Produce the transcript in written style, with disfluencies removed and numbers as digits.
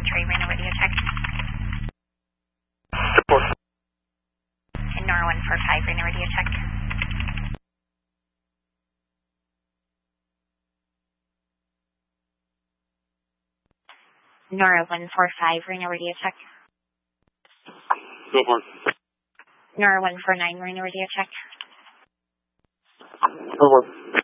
3, Reno radio check. Report. And Nora 145, Reno radio check. Nora 145, Reno radio check. Go for it. Nora 149, Reno radio check. Go for it.